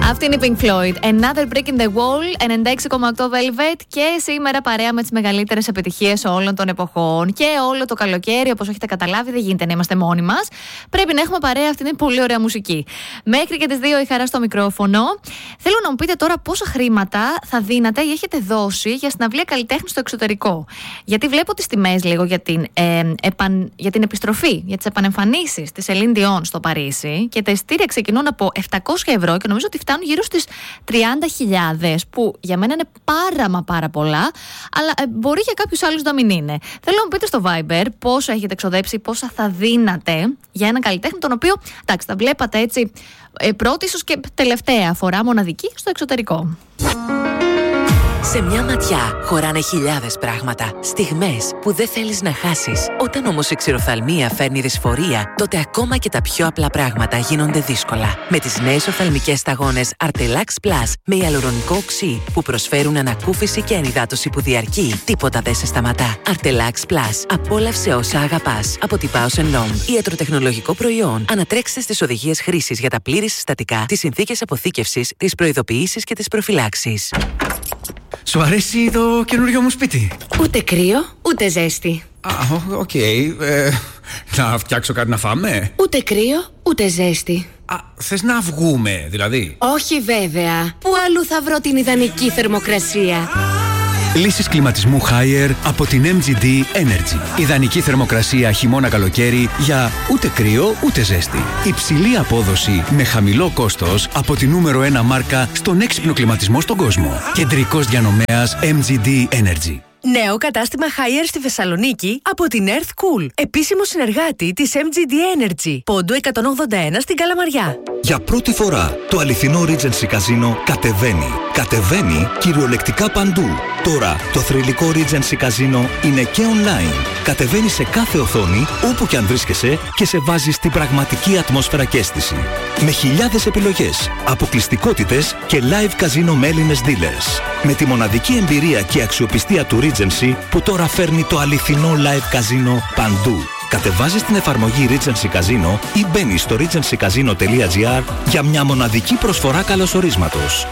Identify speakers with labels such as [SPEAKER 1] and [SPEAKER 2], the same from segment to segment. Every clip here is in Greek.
[SPEAKER 1] Αυτή είναι η Pink Floyd. Another Brick in the Wall, 96,8 Velvet. Και σήμερα παρέα με τις μεγαλύτερες επιτυχίες όλων των εποχών. Και όλο το καλοκαίρι, όπως έχετε καταλάβει, δεν γίνεται να είμαστε μόνοι μας. Πρέπει να έχουμε παρέα, αυτή είναι πολύ ωραία μουσική. Μέχρι και τις 2 η Χαρά στο μικρόφωνο. Θέλω να μου πείτε τώρα πόσα χρήματα θα δίνατε ή έχετε δώσει για συναυλία καλλιτέχνη στο εξωτερικό. Γιατί βλέπω τις τιμές λίγο για την επιστροφή, για τις επανεμφανίσεις της Celine Dion στο Παρίσι. Και τα εισιτήρια ξεκινούν από 700 ευρώ και νομίζω ότι φτάνουν γύρω στις 30.000, που για μένα είναι πάρα πολλά, αλλά μπορεί για κάποιους άλλους να μην είναι. Θέλω να μου πείτε στο Viber πόσο έχετε εξοδέψει, πόσα θα δίνατε για έναν καλλιτέχνη, τον οποίο, εντάξει, τα βλέπατε έτσι πρώτη, ίσως και τελευταία φορά μοναδική στο εξωτερικό.
[SPEAKER 2] Σε μια ματιά χωράνε χιλιάδες πράγματα, στιγμές που δεν θέλεις να χάσεις. Όταν όμως η ξηροφθαλμία φέρνει δυσφορία, τότε ακόμα και τα πιο απλά πράγματα γίνονται δύσκολα. Με τις νέες οφθαλμικές σταγόνες Artelax Plus με ιαλουρονικό οξύ που προσφέρουν ανακούφιση και ενυδάτωση που διαρκεί, τίποτα δεν σε σταματά. Artelax Plus. Απόλαυσε όσα αγαπάς. Από την Bausch & Lomb. Ιατροτεχνολογικό προϊόν. Ανατρέξτε στις οδηγίες χρήσης για τα πλήρη συστατικά, τις συνθήκες αποθήκευσης, τις προειδοποιήσεις και τις προφυλάξεις.
[SPEAKER 3] Σου αρέσει το καινούριο μου σπίτι?
[SPEAKER 4] Ούτε κρύο, ούτε ζέστη.
[SPEAKER 3] Οκ. Να φτιάξω κάτι να φάμε?
[SPEAKER 4] Ούτε κρύο, ούτε ζέστη.
[SPEAKER 3] Θες να βγούμε, δηλαδή?
[SPEAKER 4] Όχι βέβαια. Πού αλλού θα βρω την ιδανική θερμοκρασία?
[SPEAKER 5] Λύσεις κλιματισμού Haier από την MGD Energy. Ιδανική θερμοκρασία χειμώνα-καλοκαίρι για ούτε κρύο ούτε ζέστη. Υψηλή απόδοση με χαμηλό κόστος από τη νούμερο 1 μάρκα στον έξυπνο κλιματισμό στον κόσμο. Κεντρικός διανομέας MGD Energy.
[SPEAKER 6] Νέο κατάστημα Haier στη Θεσσαλονίκη από την Earth Cool. Επίσημο συνεργάτη της MGD Energy. Πόντου 181 στην Καλαμαριά.
[SPEAKER 7] Για πρώτη φορά το αληθινό Regency Casino κατεβαίνει. Κατεβαίνει κυριολεκτικά παντού. Τώρα το θρυλικό Regency Casino είναι και online. Κατεβαίνει σε κάθε οθόνη όπου και αν βρίσκεσαι και σε βάζει στην πραγματική ατμόσφαιρα και αίσθηση. Με χιλιάδες επιλογές, αποκλειστικότητες και live casino με Έλληνες dealers. Με τη μοναδική εμπειρία και αξιοπιστία του Regency που τώρα φέρνει το αληθινό live casino παντού. Κατεβάζεις την εφαρμογή Regency Casino ή μπαίνεις στο regencycasino.gr για μια μοναδική προσφορά καλωσορίσματος.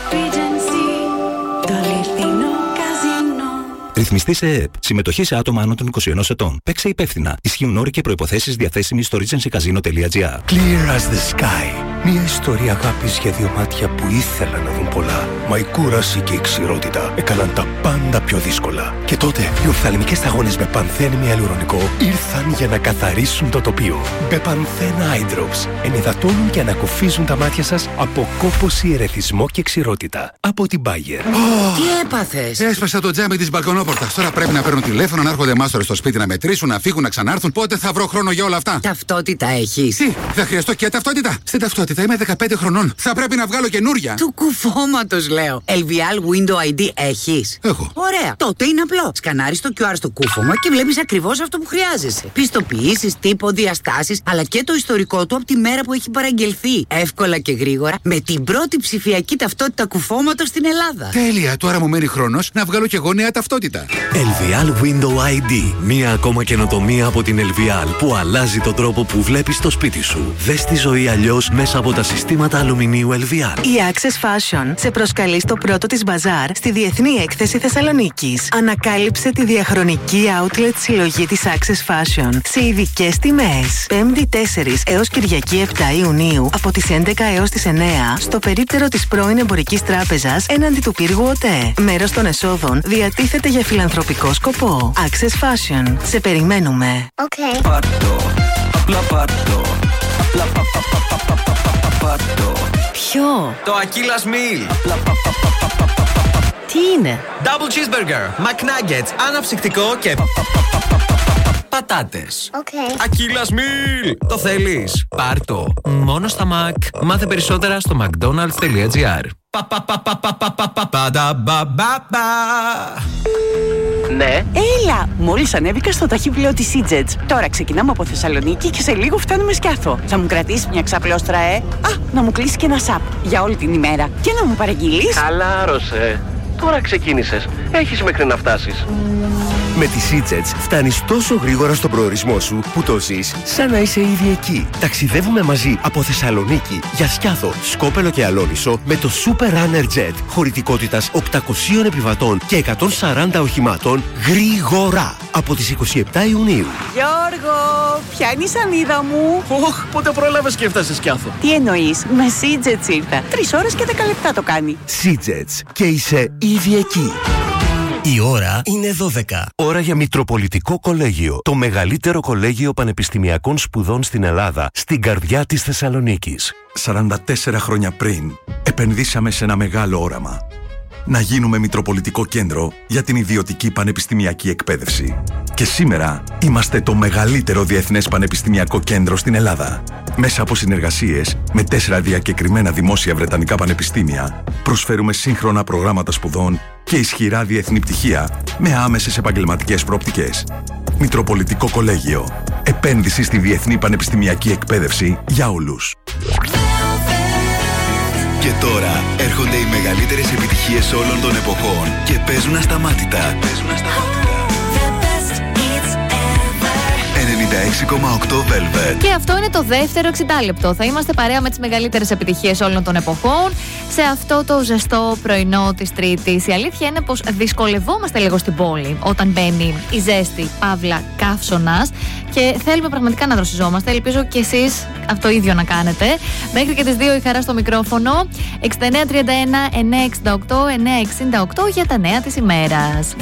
[SPEAKER 8] Regency, το αληθινό καζίνο.
[SPEAKER 7] Ρυθμιστή σε ΕΕΠ. Συμμετοχή σε άτομα άνω των 21 ετών. Παίξε υπεύθυνα. Ισχύουν όροι και προϋποθέσεις διαθέσιμοι στο regencycasino.gr.
[SPEAKER 9] Clear as the sky. Μια ιστορία αγάπης για δύο μάτια που ήθελαν να δουν πολλά. Μα η κούραση και η ξηρότητα έκαναν τα πάντα πιο δύσκολα. Και τότε οι οφθαλμικές σταγόνες με πανθένη ιαλουρονικό ήρθαν για να καθαρίσουν το τοπίο. Μπεπανθένα Eye Drops. Ενυδατώνουν και ανακουφίζουν τα μάτια σας από κόπωση, ερεθισμό και ξηρότητα. Από την Bayer.
[SPEAKER 4] Τι έπαθες?
[SPEAKER 10] Έσπασα το τζάμι της μπαλκονόπορτας. Τώρα πρέπει να παίρνουν τηλέφωνο, να έρχονται μάστορες στο σπίτι να μετρήσουν, να φύγουν, να ξανάρθουν. Πότε θα βρω χρόνο για όλα αυτά?
[SPEAKER 4] Ταυτότητα έχεις?
[SPEAKER 10] Τι, θα χρειαστώ και ταυτότητα? Στην ταυτότητα είμαι 15 χρονών. Θα πρέπει να βγάλω καινούρια.
[SPEAKER 4] Του κουφώματος λέω. LVL Window ID έχεις?
[SPEAKER 10] Έχω.
[SPEAKER 4] Ωραία. Τότε είναι απλό. Σκανάρεις το QR στο κούφωμα και βλέπεις ακριβώς αυτό που χρειάζεσαι. Πιστοποιήσεις, τύπο, διαστάσεις, αλλά και το ιστορικό του από τη μέρα που έχει παραγγελθεί. Εύκολα και γρήγορα με την πρώτη ψηφιακή ταυτότητα κουφώματος στην Ελλάδα.
[SPEAKER 10] Τέλεια. Τώρα μου μένει χρόνος να βγάλω κι εγώ νέα ταυτότητα.
[SPEAKER 11] LVL Window ID. Μία ακόμα καινοτομία από την LVL που αλλάζει τον τρόπο που βλέπεις το σπίτι σου. Δες τη ζωή αλλιώς μέσα από τα συστήματα αλουμινίου LVL.
[SPEAKER 6] Η Access Fashion σε προσκαλεί στο πρώτο της μπαζάρ στη Διεθνή Έκθεση Θεσσαλονίκης. Ανακάλυψε τη διαχρονική outlet συλλογή της Access Fashion σε ειδικές τιμές. 5η 4 έως Κυριακή 7 Ιουνίου από τις 11 έως τις 9 στο περίπτερο της πρώην Εμπορικής Τράπεζας έναντι του πύργου ΟΤΕ. Μέρος των εσόδων διατίθεται για φιλανθρωπικό σκοπό. Access Fashion. Σε περιμένουμε.
[SPEAKER 8] Okay.
[SPEAKER 9] Πάρτο, απλά πάρτο. Απλά πάρτο.
[SPEAKER 6] Ποιο?
[SPEAKER 12] Το Aquila Meal.
[SPEAKER 6] Τι είναι?
[SPEAKER 12] Double cheeseburger, McNuggets, αναψυκτικό και πατάτες.
[SPEAKER 8] Okay.
[SPEAKER 12] Aquila Meal. Το θέλεις? Πάρ' το. Μόνο στα Mac. Μάθε περισσότερα στο mcdonalds.gr.
[SPEAKER 13] Ναι. Έλα! Μόλις ανέβηκα στο ταχύπλοιο της EasyJet. Τώρα ξεκινάμε από Θεσσαλονίκη και σε λίγο φτάνουμε Σκιάθο. Θα μου κρατήσει μια ξαπλώστρα, να μου κλείσει και ένα σαπ για όλη την ημέρα. Και να μου παραγγείλεις.
[SPEAKER 14] Χαλάρωσε. Τώρα ξεκίνησες. Έχεις μέχρι να φτάσεις.
[SPEAKER 9] Με τη SeaJets φτάνεις τόσο γρήγορα στον προορισμό σου που το ζεις σαν να είσαι ήδη εκεί. Ταξιδεύουμε μαζί από Θεσσαλονίκη για Σκιάθο, Σκόπελο και Αλόνισο με το Super Runner Jet χωρητικότητας 800 επιβατών και 140 οχημάτων γρήγορα από τις 27 Ιουνίου.
[SPEAKER 13] Γιώργο, ποια είναι η σανίδα μου?
[SPEAKER 9] Οχ, πότε πρόλαβες και έφτασες Σκιάθο?
[SPEAKER 13] Τι εννοείς, με SeaJets ήρθα. 3 ώρες και 10 λεπτά το κάνει.
[SPEAKER 9] SeaJets και είσαι ήδη εκεί. Η ώρα είναι 12. Ώρα για Μητροπολιτικό Κολέγιο. Το μεγαλύτερο κολέγιο πανεπιστημιακών σπουδών στην Ελλάδα, στην καρδιά της Θεσσαλονίκης.
[SPEAKER 14] 44 χρόνια πριν, επενδύσαμε σε ένα μεγάλο όραμα. Να γίνουμε Μητροπολιτικό Κέντρο για την ιδιωτική πανεπιστημιακή εκπαίδευση. Και σήμερα είμαστε το μεγαλύτερο διεθνές πανεπιστημιακό κέντρο στην Ελλάδα. Μέσα από συνεργασίες με 4 διακεκριμένα δημόσια βρετανικά πανεπιστήμια, προσφέρουμε σύγχρονα προγράμματα σπουδών και ισχυρά διεθνή πτυχία με άμεσες επαγγελματικές προοπτικές. Μητροπολιτικό Κολέγιο. Επένδυση στη διεθνή πανεπιστημιακή εκπαίδευση για όλους.
[SPEAKER 15] Και τώρα έρχονται οι μεγαλύτερες επιτυχίες όλων των εποχών και παίζουν ασταμάτητα. 96,8 Velvet.
[SPEAKER 1] Και αυτό είναι το δεύτερο 60 λεπτό. Θα είμαστε παρέα με τις μεγαλύτερες επιτυχίες όλων των εποχών σε αυτό το ζεστό πρωινό της Τρίτης. Η αλήθεια είναι πως δυσκολευόμαστε λίγο στην πόλη όταν μπαίνει η ζέστη, παύλα, καύσωνας, και θέλουμε πραγματικά να δροσιζόμαστε. Ελπίζω και εσείς αυτό ίδιο να κάνετε. Μέχρι και τις 2 η Χαρά στο μικρόφωνο. 6931 968 968 για τα νέα της ημέρας.